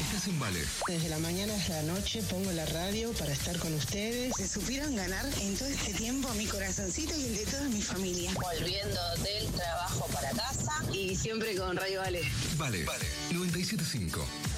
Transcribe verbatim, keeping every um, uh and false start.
Estás en Vale. Desde la mañana hasta la noche pongo la radio para estar con ustedes. Se supieron ganar en todo este tiempo mi corazoncito y el de toda mi familia. Volviendo del trabajo para casa y siempre con Radio Vale. Vale, vale. noventa y siete punto cinco.